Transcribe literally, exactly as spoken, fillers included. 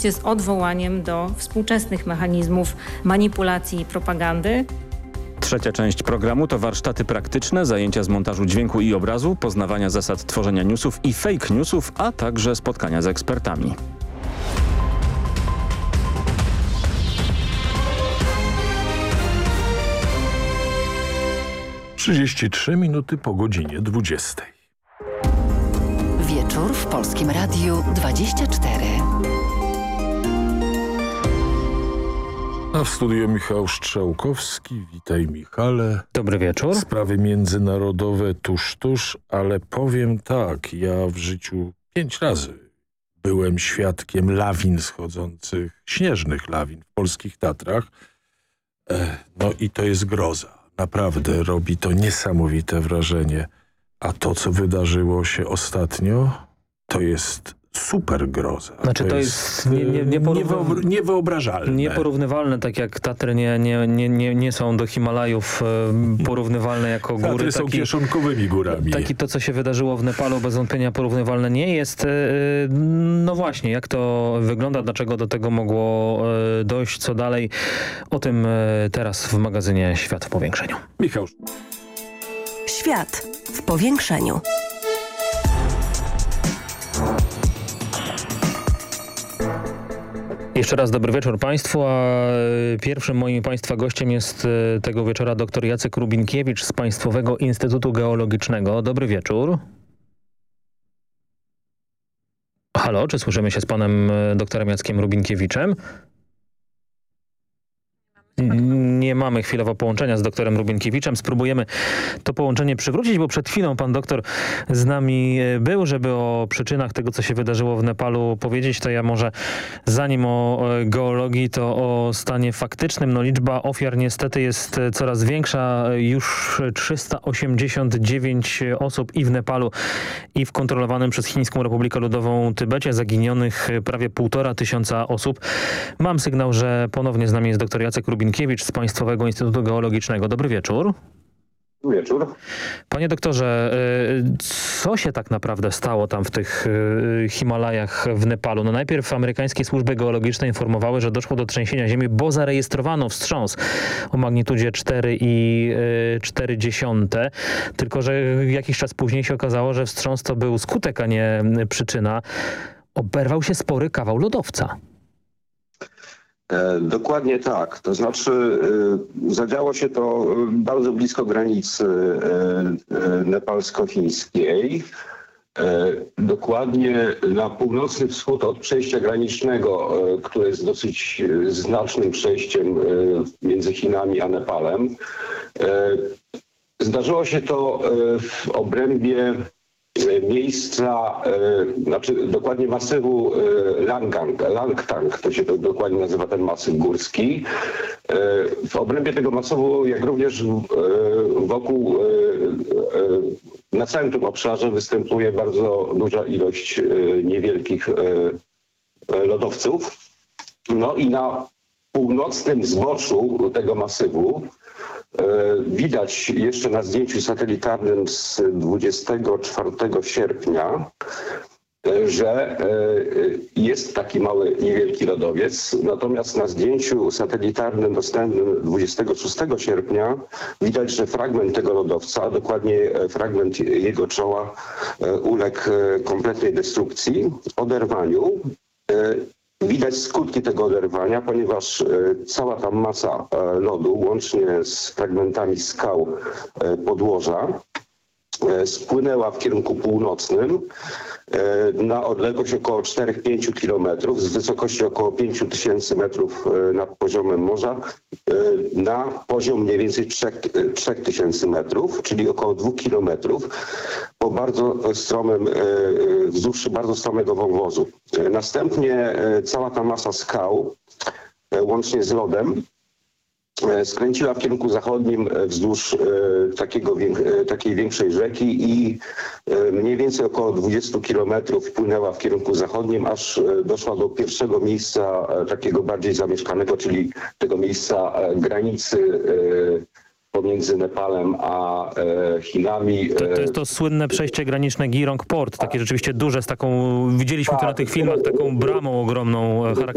oczywiście z odwołaniem do współczesnych mechanizmów manipulacji i propagandy. Trzecia część programu to warsztaty praktyczne, zajęcia z montażu dźwięku i obrazu, poznawania zasad tworzenia newsów i fake newsów, a także spotkania z ekspertami. trzydzieści trzy minuty po godzinie dwudziestej. Wieczór w Polskim Radiu dwadzieścia cztery. A w studiu Michał Strzałkowski. Witaj, Michale. Dobry wieczór. Sprawy międzynarodowe tuż, tuż, ale powiem tak, ja w życiu pięć razy byłem świadkiem lawin schodzących, śnieżnych lawin w polskich Tatrach. E, no i to jest groza. Naprawdę robi to niesamowite wrażenie. A to, co wydarzyło się ostatnio, to jest super groza. Znaczy to, to jest, jest nie, nie, nie niewyob niewyobrażalne. Nieporównywalne, tak jak Tatry nie, nie, nie, nie, nie są do Himalajów e, porównywalne jako góry. Tatry są taki, kieszonkowymi górami. Taki to, co się wydarzyło w Nepalu, bez wątpienia porównywalne nie jest. E, no właśnie, jak to wygląda, dlaczego do tego mogło e, dojść, co dalej, o tym e, teraz w magazynie Świat w powiększeniu. Michał. Świat w powiększeniu. Jeszcze raz dobry wieczór Państwu, a pierwszym moim Państwa gościem jest tego wieczora dr Jacek Rubinkiewicz z Państwowego Instytutu Geologicznego. Dobry wieczór. Halo, czy słyszymy się z panem doktorem Jackiem Rubinkiewiczem? Nie mamy chwilowo połączenia z doktorem Rubinkiewiczem. Spróbujemy to połączenie przywrócić, bo przed chwilą pan doktor z nami był, żeby o przyczynach tego, co się wydarzyło w Nepalu powiedzieć. To ja może zanim o geologii, to o stanie faktycznym. No, liczba ofiar niestety jest coraz większa. Już trzysta osiemdziesiąt dziewięć osób i w Nepalu, i w kontrolowanym przez Chińską Republikę Ludową Tybecie. Zaginionych prawie półtora tysiąca osób. Mam sygnał, że ponownie z nami jest doktor Jacek Rubinkiewicz z Państwowego Instytutu Geologicznego. Dobry wieczór. Dobry wieczór. Panie doktorze, co się tak naprawdę stało tam w tych Himalajach w Nepalu? No najpierw amerykańskie służby geologiczne informowały, że doszło do trzęsienia ziemi, bo zarejestrowano wstrząs o magnitudzie cztery i cztery dziesiąte. Tylko że jakiś czas później się okazało, że wstrząs to był skutek, a nie przyczyna. Oberwał się spory kawał lodowca. E, dokładnie tak. To znaczy e, zadziało się to bardzo blisko granicy e, e, nepalsko-chińskiej. E, dokładnie na północny wschód od przejścia granicznego, e, które jest dosyć znacznym przejściem e, między Chinami a Nepalem. E, zdarzyło się to e, w obrębie miejsca, e, znaczy dokładnie masywu e, Langang, Langtang, to się to dokładnie nazywa ten masyw górski. E, w obrębie tego masywu, jak również e, wokół, e, e, na całym tym obszarze występuje bardzo duża ilość e, niewielkich e, lodowców. No i na północnym zboczu tego masywu widać jeszcze na zdjęciu satelitarnym z dwudziestego czwartego sierpnia, że jest taki mały, niewielki lodowiec. Natomiast na zdjęciu satelitarnym dostępnym dwudziestego szóstego sierpnia widać, że fragment tego lodowca, dokładnie fragment jego czoła, uległ kompletnej destrukcji, oderwaniu. Widać skutki tego oderwania, ponieważ cała ta masa lodu, łącznie z fragmentami skał podłoża, spłynęła w kierunku północnym na odległość około cztery do pięciu kilometrów, z wysokości około pięciu tysięcy metrów nad poziomem morza na poziom mniej więcej trzech tysięcy metrów, czyli około dwóch kilometrów po bardzo stromym, wzdłuż bardzo stromego wąwozu. Następnie cała ta masa skał, łącznie z lodem, skręciła w kierunku zachodnim wzdłuż takiego, takiej większej rzeki i mniej więcej około dwudziestu kilometrów wpłynęła w kierunku zachodnim, aż doszła do pierwszego miejsca takiego bardziej zamieszkanego, czyli tego miejsca granicy pomiędzy Nepalem a e, Chinami. To, to jest to słynne przejście graniczne Girong Port, takie rzeczywiście duże, z taką, widzieliśmy to na tych filmach, taką bramą ogromną,